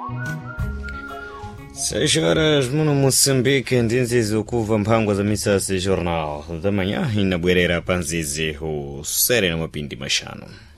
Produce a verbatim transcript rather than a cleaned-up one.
Seis horas muno Moçambique, ndinzizi ukuva mphangwa za misasi jornal da manhã inabwerera panzizi o Serena Mapindi Machano.